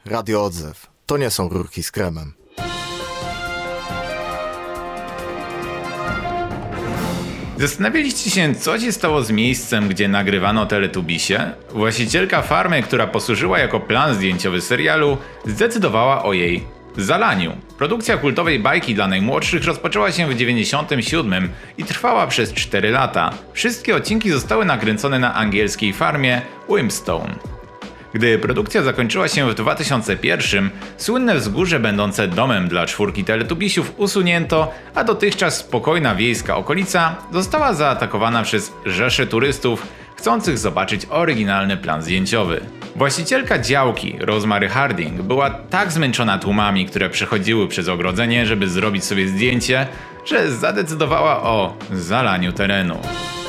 Radio Odzew. To nie są rurki z kremem. Zastanawialiście się, co się stało z miejscem, gdzie nagrywano Teletubisie? Właścicielka farmy, która posłużyła jako plan zdjęciowy serialu, zdecydowała o jej zalaniu. Produkcja kultowej bajki dla najmłodszych rozpoczęła się w 1997 i trwała przez 4 lata. Wszystkie odcinki zostały nakręcone na angielskiej farmie Wimstone. Gdy produkcja zakończyła się w 2001, słynne wzgórze będące domem dla 4 Teletubisiów usunięto, a dotychczas spokojna wiejska okolica została zaatakowana przez rzesze turystów chcących zobaczyć oryginalny plan zdjęciowy. Właścicielka działki, Rosemary Harding, była tak zmęczona tłumami, które przechodziły przez ogrodzenie, żeby zrobić sobie zdjęcie, że zadecydowała o zalaniu terenu.